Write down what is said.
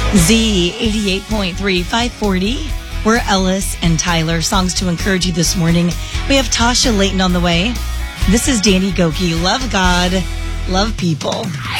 Z 88.3, 540. We're Ellis and Tyler. Songs to encourage you this morning. We have Tasha Layton on the way. This is Danny Gokey. Love God, love people.